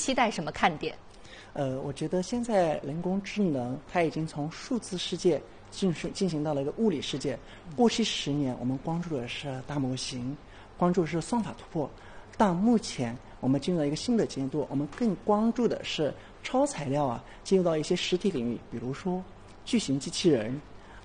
期待什么看点？ 我觉得现在人工智能它已经从数字世界进行到了一个物理世界。过去10年，我们关注的是大模型，关注的是算法突破，但目前我们进入到一个新的阶段，我们更关注的是超材料进入到一些实体领域，比如说巨型机器人，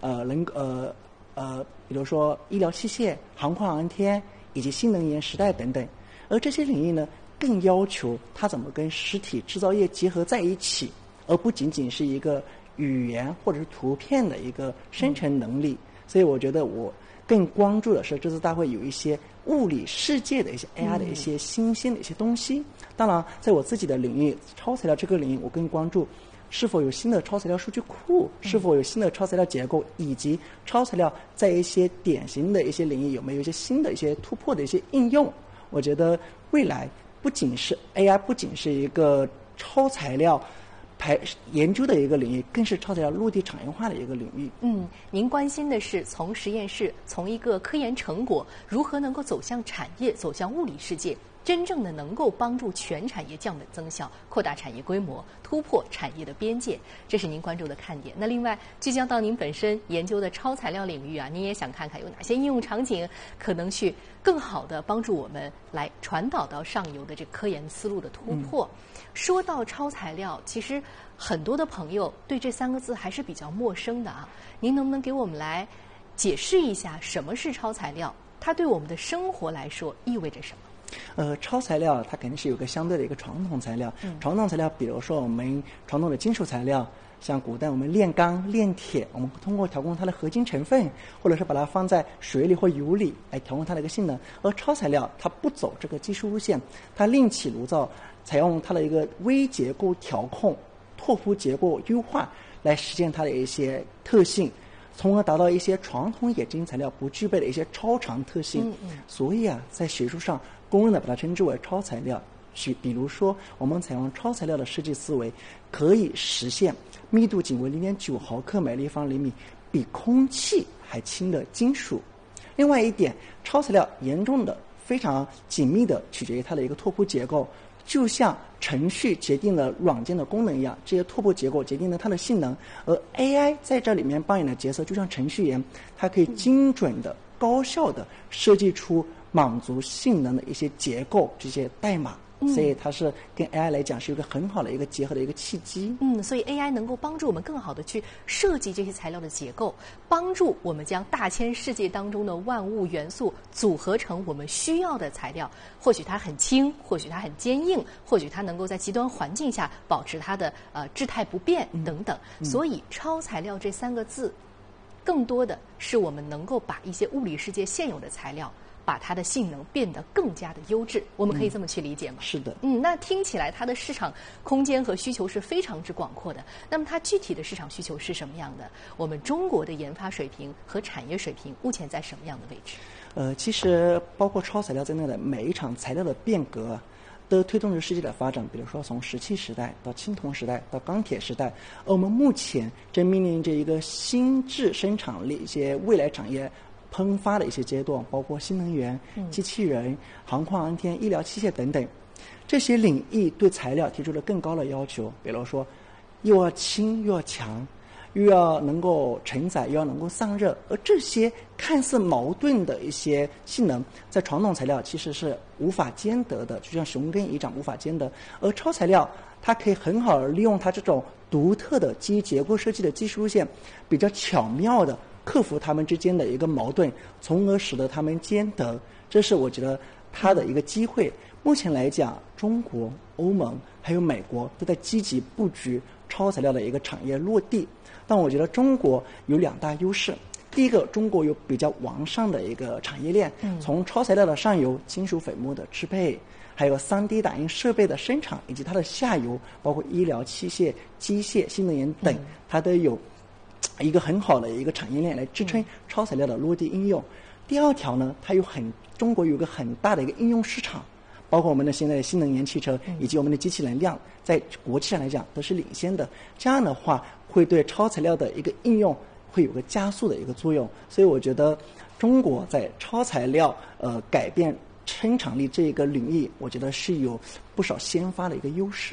比如说医疗器械、航空航天以及新能源时代等等。而这些领域呢，更要求它怎么跟实体制造业结合在一起，而不仅仅是一个语言或者是图片的一个生成能力。所以我觉得我更关注的是这次大会有一些物理世界的一些 AI 的一些新鲜的一些东西。当然，在我自己的领域超材料这个领域，我更关注是否有新的超材料数据库，是否有新的超材料结构，以及超材料在一些典型的一些领域有没有一些新的一些突破的一些应用。我觉得未来不仅是 AI， 不仅是一个超材料研究的一个领域，更是超材料落地产业化的一个领域。 您关心的是从实验室，从一个科研成果如何能够走向产业，走向物理世界，真正的能够帮助全产业降本增效，扩大产业规模，突破产业的边界，这是您关注的看点。那另外聚焦到您本身研究的超材料领域您也想看看有哪些应用场景可能去更好的帮助我们来传导到上游的这个科研思路的突破。说到超材料，其实很多的朋友对这3个字还是比较陌生的您能不能给我们来解释一下什么是超材料，它对我们的生活来说意味着什么？ 超材料它肯定是有个相对的一个传统材料。传统材料，比如说我们传统的金属材料，像古代我们炼钢、炼铁，我们通过调控它的合金成分，或者是把它放在水里或油里来调控它的一个性能。而超材料它不走这个技术路线，它另起炉灶，采用它的一个微结构调控、拓扑结构优化来实现它的一些特性，从而达到一些传统冶金材料不具备的一些超长特性。所以在学术上公认的把它称之为超材料。比如说我们采用超材料的设计思维，可以实现密度仅为0.9毫克每立方厘米，比空气还轻的金属。另外一点，超材料严重的非常紧密的取决于它的一个拓扑结构，就像程序决定了软件的功能一样，这些拓扑结构决定了它的性能。而 AI 在这里面扮演的角色就像程序员，它可以精准的高效的设计出满足性能的一些结构，这些代码。所以它是跟 AI 来讲是一个很好的一个结合的一个契机。 所以 AI 能够帮助我们更好的去设计这些材料的结构，帮助我们将大千世界当中的万物元素组合成我们需要的材料。或许它很轻，或许它很坚硬，或许它能够在极端环境下保持它的质态不变等等。所以超材料这3个字，更多的是我们能够把一些物理世界现有的材料，把它的性能变得更加的优质，我们可以这么去理解吗？ 是的。 那听起来它的市场空间和需求是非常之广阔的。那么它具体的市场需求是什么样的？我们中国的研发水平和产业水平目前在什么样的位置？ 其实包括超材料在内的每一场材料的变革，都推动着世界的发展。比如说从石器时代到青铜时代到钢铁时代，而我们目前正面临着一个新质生产力一些未来产业喷发的一些阶段，包括新能源、机器人、航空航天、医疗器械等等。这些领域对材料提出了更高的要求，比如说又要轻又要强，又要能够承载，又要能够散热。而这些看似矛盾的一些性能，在传统材料其实是无法兼得的，就像熊根乙长无法兼得。而超材料它可以很好的利用它这种独特的基于结构设计的技术路线，比较巧妙的克服它们之间的一个矛盾，从而使得它们兼得。这是我觉得它的一个机会。目前来讲，中国、欧盟还有美国都在积极布局超材料的一个产业落地。但我觉得中国有2大优势。第一个，中国有比较完善的一个产业链，从超材料的上游金属粉末的制备，还有 3D 打印设备的生产，以及它的下游包括医疗器械、机械、新能源等，它都有一个很好的一个产业链来支撑超材料的落地应用。第二条呢，中国有个很大的一个应用市场，包括我们的现在的新能源汽车以及我们的机器人量，在国际上来讲都是领先的。这样的话，会对超材料的一个应用会有个加速的一个作用。所以我觉得中国在超材料改变生产力这一个领域，我觉得是有不少先发的一个优势。